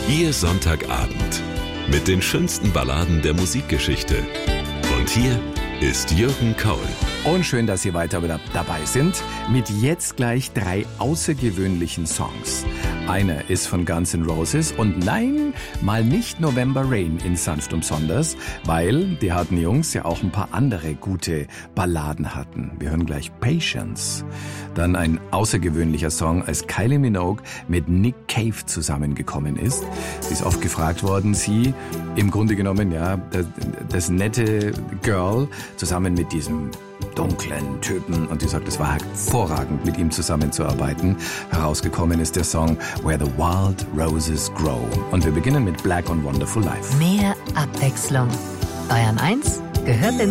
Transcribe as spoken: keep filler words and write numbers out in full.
Ihr Sonntagabend mit den schönsten Balladen der Musikgeschichte. Und hier ist Jürgen Kaul. Und schön, dass Sie weiter wieder dabei sind mit jetzt gleich drei außergewöhnlichen Songs. Einer ist von Guns N' Roses und nein, mal nicht November Rain in Sanft und Besonders, weil die harten Jungs ja auch ein paar andere gute Balladen hatten. Wir hören gleich Patience. Dann ein außergewöhnlicher Song, als Kylie Minogue mit Nick Cave zusammengekommen ist. Sie ist oft gefragt worden, sie im Grunde genommen, ja, das, das nette Girl zusammen mit diesem dunklen Typen, und die sagt, es war hervorragend, mit ihm zusammenzuarbeiten. Herausgekommen ist der Song Where the Wild Roses Grow. Und wir beginnen mit Black on Wonderful Life. Mehr Abwechslung. Bayern eins gehört in